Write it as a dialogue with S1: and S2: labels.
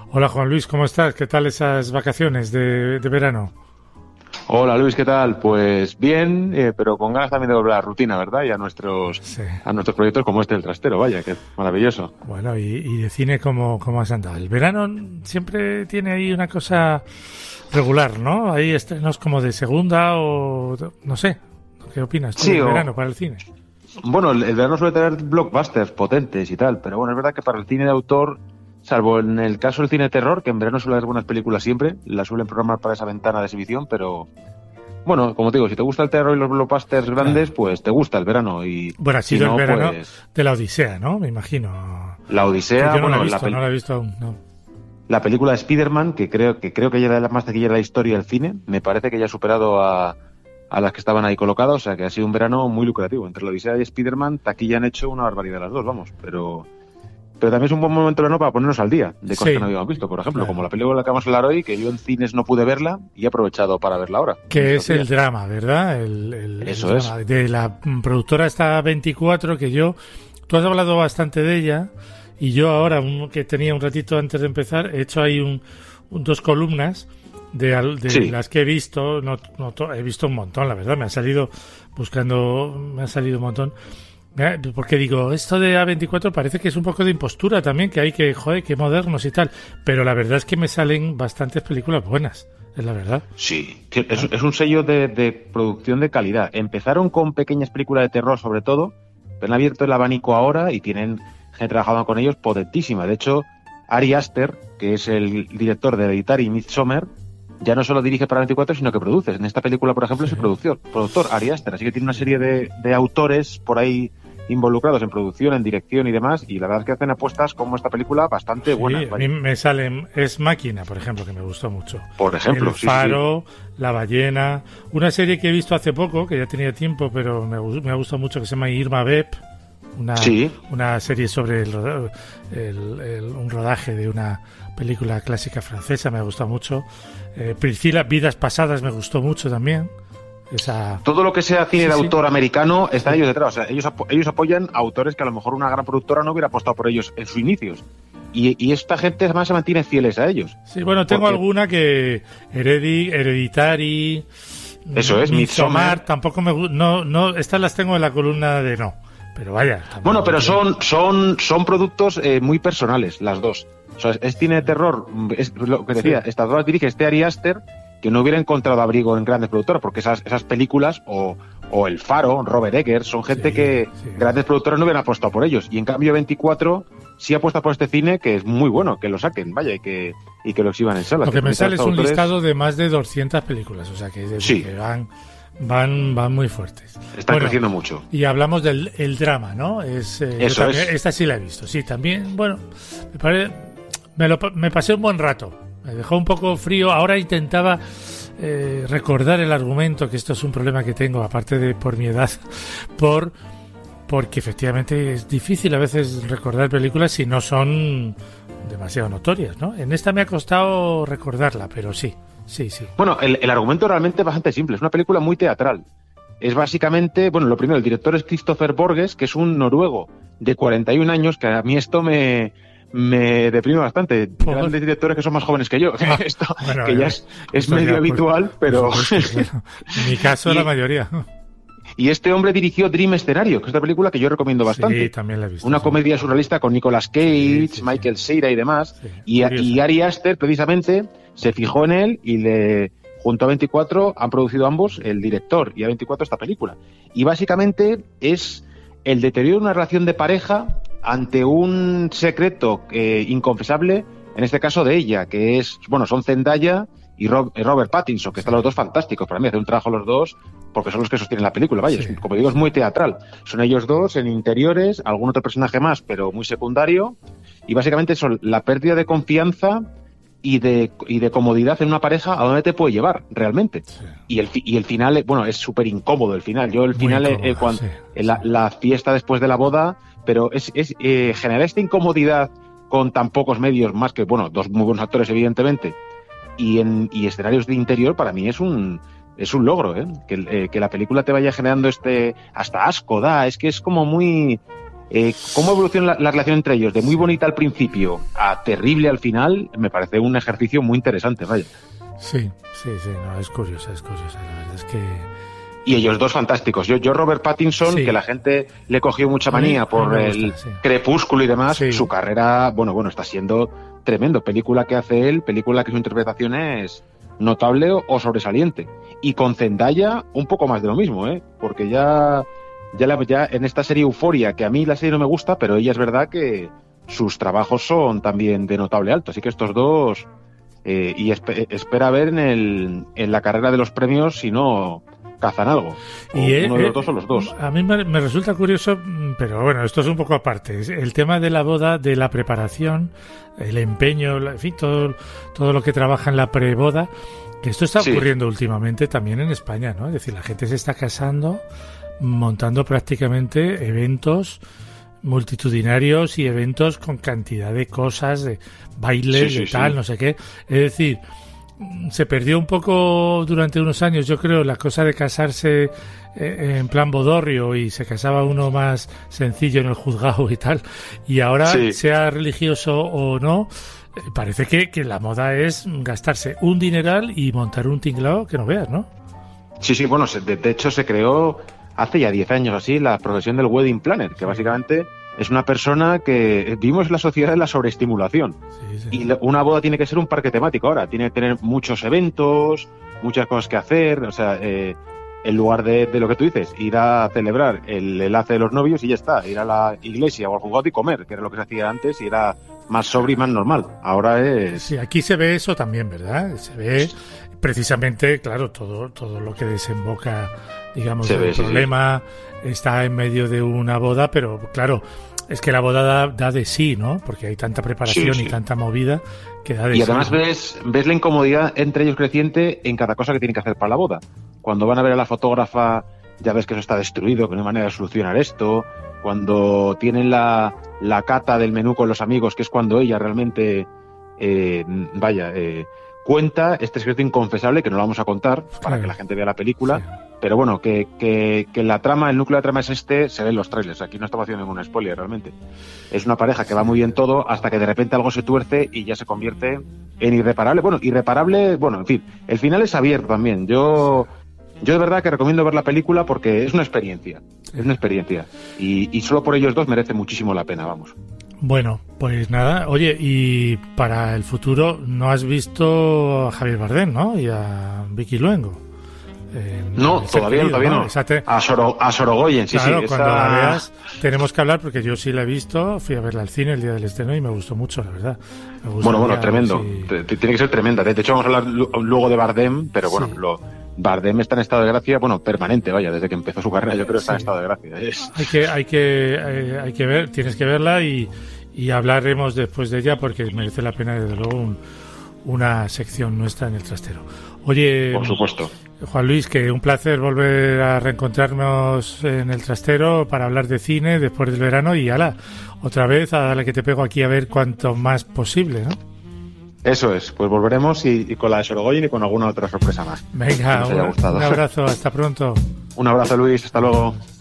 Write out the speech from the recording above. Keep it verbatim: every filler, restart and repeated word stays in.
S1: Hola Juan Luis, ¿cómo estás? ¿Qué tal esas vacaciones de, de verano?
S2: Hola Luis, ¿qué tal? Pues bien, eh, pero con ganas también de volver a la rutina, ¿verdad? Y a nuestros sí. a nuestros proyectos como este del Trastero, vaya, que es maravilloso.
S1: Bueno, y, y de cine, ¿cómo, cómo has andado? El verano siempre tiene ahí una cosa regular, ¿no? Hay estrenos como de segunda o no sé. ¿Qué opinas tú
S2: sí,
S1: del
S2: o...
S1: verano para el cine?
S2: Bueno, el, el verano suele tener blockbusters potentes y tal, pero bueno, es verdad que para el cine de autor, salvo en el caso del cine de terror, que en verano suele haber buenas películas siempre, las suelen programar para esa ventana de exhibición, pero bueno, como te digo, si te gusta el terror y los blockbusters grandes, pues te gusta el verano. Y
S1: bueno, ha sido
S2: si no,
S1: el verano
S2: pues...
S1: de la Odisea, ¿no? Me imagino.
S2: La Odisea,
S1: yo no
S2: bueno,
S1: la he visto,
S2: la, pel...
S1: no la he visto aún, no.
S2: La película de Spider-Man, que creo que creo que ya es la más taquillera de la historia del cine, me parece que ya ha superado a, a las que estaban ahí colocadas, o sea que ha sido un verano muy lucrativo. Entre la Odisea y Spider-Man, taquilla han hecho una barbaridad las dos, vamos, pero... Pero también es un buen momento verano para ponernos al día de cosas sí. que no habíamos visto, por ejemplo, claro. como la película que vamos a hablar hoy, que yo en cines no pude verla y he aprovechado para verla ahora.
S1: Que es días. El drama, ¿verdad? El, el,
S2: Eso
S1: el
S2: es.
S1: Drama. De la productora esta veinticuatro, que yo... Tú has hablado bastante de ella, y yo ahora, un, que tenía un ratito antes de empezar, he hecho ahí un, un, dos columnas de, de sí. las que he visto. No, no, he visto un montón, la verdad, me ha salido buscando, me ha salido un montón. Porque digo, esto de A veinticuatro parece que es un poco de impostura también, que hay que, joder, que modernos y tal, pero la verdad es que me salen bastantes películas buenas, es la verdad.
S2: Sí, es, es un sello de, de producción de calidad. Empezaron con pequeñas películas de terror sobre todo, pero han abierto el abanico ahora y tienen gente trabajando con ellos potentísima. De hecho, Ari Aster, que es el director de Hereditary y Midsommar, ya no solo dirige para veinticuatro, sino que produce. En esta película, por ejemplo, sí. es el productor, productor Ari Aster, así que tiene una serie de, de autores por ahí involucrados en producción, en dirección y demás, y la verdad es que hacen apuestas como esta película bastante
S1: sí,
S2: buenas.
S1: A mí me salen Es Máquina, por ejemplo, que me gustó mucho.
S2: Por ejemplo,
S1: El Faro,
S2: sí, sí.
S1: La Ballena, una serie que he visto hace poco, que ya tenía tiempo, pero me, me ha gustado mucho, que se llama Irma Vep, una,
S2: sí.
S1: una serie sobre el, el, el, un rodaje de una película clásica francesa, me ha gustado mucho. Eh, Priscila, Vidas Pasadas, me gustó mucho también. Esa...
S2: Todo lo que sea cine sí, de autor sí. americano están
S1: sí.
S2: ellos detrás. O sea, ellos, apo- ellos apoyan a autores que a lo mejor una gran productora no hubiera apostado por ellos en sus inicios. Y, y esta gente además se mantiene fieles a ellos.
S1: Sí, bueno, tengo
S2: porque...
S1: alguna que Heredi, Hereditary,
S2: eso es, Midsommar.
S1: Tampoco me gusta. No, no, estas las tengo en la columna de no. Pero vaya.
S2: Bueno, pero son, son, son productos eh, muy personales, las dos. O sea, es, es cine de terror, es lo que decía, sí. estas dos las dirige este Ari Aster, que no hubiera encontrado abrigo en grandes productoras, porque esas, esas películas, o, o El Faro, Robert Eggers, son gente sí, que sí. grandes productoras no hubieran apostado por ellos. Y en cambio veinticuatro sí apuesta por este cine, que es muy bueno, que lo saquen, vaya, y que, y que lo exhiban en salas.
S1: Lo que me sale es un
S2: autores...
S1: listado de más de doscientas películas, o sea que,
S2: sí.
S1: que van, van, van muy fuertes.
S2: Están
S1: bueno,
S2: creciendo mucho.
S1: Y hablamos del el drama, ¿no? Es, eh,
S2: Eso
S1: también,
S2: es.
S1: Esta sí la he visto, sí, también, bueno, me, pare, me, lo, me pasé un buen rato, me dejó un poco frío, ahora intentaba... Eh, recordar el argumento, que esto es un problema que tengo, aparte de por mi edad, por porque efectivamente es difícil a veces recordar películas si no son demasiado notorias, ¿no? En esta me ha costado recordarla, pero sí, sí, sí.
S2: Bueno, el, el argumento realmente es bastante simple, es una película muy teatral. Es básicamente, bueno, lo primero, el director es Kristoffer Borges, que es un noruego de cuarenta y un años, que a mí esto me... me deprime bastante. ¿Por? Grandes directores que son más jóvenes que yo. Ah, esto, bueno, que ya es, es medio ya, habitual, pues, pero...
S1: Supuesto, claro. En mi caso, y, la mayoría.
S2: Y este hombre dirigió Dream Escenario, que es otra película que yo recomiendo bastante.
S1: Sí, también la he visto.
S2: Una
S1: sí.
S2: comedia surrealista con Nicolas Cage, sí, sí,
S1: sí.
S2: Michael Cera y demás.
S1: Sí,
S2: y, y Ari Aster, precisamente, se fijó en él y le... Junto a veinticuatro han producido ambos, el director y A veinticuatro, esta película. Y básicamente es el deterioro de una relación de pareja ante un secreto eh, inconfesable, en este caso de ella, que es, bueno, son Zendaya y Rob, eh, Robert Pattinson, que están los dos fantásticos. Para mí hacen un trabajo los dos, porque son los que sostienen la película, vaya, sí. es, como digo, es muy teatral. Son ellos dos en interiores, algún otro personaje más, pero muy secundario, y básicamente son la pérdida de confianza y de, y de comodidad en una pareja, a dónde te puede llevar realmente. Sí. Y, el, y el final, bueno, es súper incómodo el final. Yo el muy final, incómodo, eh, cuando, sí, la, sí. la fiesta después de la boda, pero es, es eh, generar esta incomodidad con tan pocos medios, más que, bueno, dos muy buenos actores, evidentemente, y en y escenarios de interior, para mí es un es un logro, ¿eh? Que, eh, que la película te vaya generando este, hasta asco da, es que es como muy... Eh, cómo evoluciona la, la relación entre ellos, de muy bonita al principio a terrible al final, me parece un ejercicio muy interesante, vaya.
S1: Sí, sí, sí, no, es curiosa, es curiosa, la verdad es que...
S2: Y ellos dos fantásticos. Yo, yo Robert Pattinson, sí. que la gente le cogió mucha manía por gusta, el sí. Crepúsculo y demás, sí. su carrera, bueno, bueno, está siendo tremendo. Película que hace él, película que su interpretación es notable o sobresaliente. Y con Zendaya, un poco más de lo mismo, ¿eh? Porque ya... Ya, la, ya en esta serie Euforia, que a mí la serie no me gusta, pero ella es verdad que sus trabajos son también de notable alto. Así que estos dos, eh, y esp- espera ver en, el, en la carrera de los premios si no cazan algo. O
S1: y
S2: uno
S1: eh,
S2: de los dos o los dos.
S1: A mí me, me resulta curioso, pero bueno, esto es un poco aparte. El tema de la boda, de la preparación, el empeño, en fin, todo, todo lo que trabaja en la preboda, que esto está ocurriendo sí. últimamente también en España, ¿no? Es decir, la gente se está casando montando prácticamente eventos multitudinarios y eventos con cantidad de cosas, de bailes, sí, sí, de tal, sí. no sé qué. Es decir, se perdió un poco durante unos años, yo creo, la cosa de casarse eh, en plan bodorrio y se casaba uno más sencillo en el juzgado y tal. Y ahora, sí. sea religioso o no, eh, parece que, que la moda es gastarse un dineral y montar un tinglao que no veas, ¿no?
S2: Sí, sí, bueno, de, de hecho se creó hace ya diez años así la profesión del wedding planner, que básicamente es una persona que vivimos en la sociedad de la sobreestimulación. Sí, sí. Y una boda tiene que ser un parque temático ahora, tiene que tener muchos eventos, muchas cosas que hacer, o sea, eh, en lugar de, de lo que tú dices, ir a celebrar el enlace de los novios y ya está, ir a la iglesia o al juzgado y comer, que era lo que se hacía antes y era más sobrio y más normal. Ahora es...
S1: Sí, aquí se ve eso también, ¿verdad? Se ve precisamente, claro, todo, todo lo que desemboca, digamos, el problema sí, sí. está en medio de una boda, pero claro, es que la boda da, da de sí, ¿no? Porque hay tanta preparación sí, sí. y tanta movida que da de sí.
S2: Y además ves, ves la incomodidad entre ellos creciente en cada cosa que tienen que hacer para la boda. Cuando van a ver a la fotógrafa, ya ves que eso está destruido, que no hay manera de solucionar esto. Cuando tienen la, la cata del menú con los amigos, que es cuando ella realmente, eh, vaya, eh, cuenta este secreto inconfesable, que no lo vamos a contar para claro. que la gente vea la película, sí. pero bueno, que, que, que la trama, el núcleo de la trama es este, se ve en los trailers, aquí no estamos haciendo ningún spoiler realmente. Es una pareja que va muy bien todo hasta que de repente algo se tuerce y ya se convierte en irreparable. Bueno, irreparable, bueno, en fin, el final es abierto también. Yo... Yo de verdad que recomiendo ver la película porque es una experiencia, es una experiencia y, y solo por ellos dos merece muchísimo la pena, vamos.
S1: Bueno, pues nada, oye, y para el futuro no has visto a Javier Bardem, ¿no? Y a Vicky Luengo.
S2: Eh, no, todavía, querido, todavía no. no. Te... A, Soro, a Sorogoyen, sí,
S1: claro,
S2: sí.
S1: Cuando
S2: esa...
S1: la veas tenemos que hablar porque yo sí la he visto, fui a verla al cine el día del estreno y me gustó mucho, la verdad.
S2: Bueno, bueno, tremendo. Si... Tiene que ser tremenda. De hecho, vamos a hablar luego de Bardem, pero bueno, sí. lo... Bardem está en estado de gracia, bueno, permanente, vaya, desde que empezó su carrera, yo creo que está sí. en estado de gracia. Es...
S1: Hay que, hay que, eh, hay que ver, tienes que verla y, y hablaremos después de ella porque merece la pena, desde luego, un, una sección nuestra en el trastero. Oye,
S2: por supuesto.
S1: Juan Luis, que un placer volver a reencontrarnos en el trastero para hablar de cine después del verano y ala, otra vez a darle que te pego aquí a ver cuanto más posible, ¿no?
S2: Eso es, pues volveremos y, y con la de Sorogoyen y con alguna otra sorpresa más.
S1: Venga, un, un abrazo, hasta pronto.
S2: Un abrazo, Luis, hasta luego.